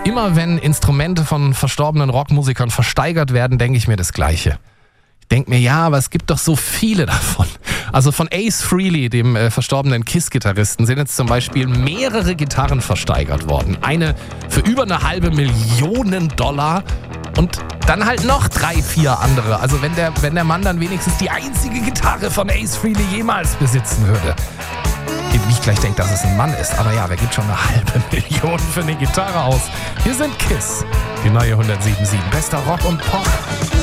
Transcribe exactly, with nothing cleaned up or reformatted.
Immer wenn Instrumente von verstorbenen Rockmusikern versteigert werden, denke ich mir das Gleiche. Ich denke mir, ja, aber es gibt doch so viele davon. Also von Ace Frehley, dem äh, verstorbenen Kiss-Gitarristen, sind jetzt zum Beispiel mehrere Gitarren versteigert worden. Eine für über eine halbe Million Dollar und dann halt noch drei, vier andere. Also wenn der, wenn der Mann dann wenigstens die einzige Gitarre von Ace Frehley jemals besitzen würde. Nicht gleich denkt, dass es ein Mann ist, aber ja, wer gibt schon eine halbe Million für eine Gitarre aus? Wir sind Kiss, die neue hundertsieben Komma sieben. Bester Rock und Pop.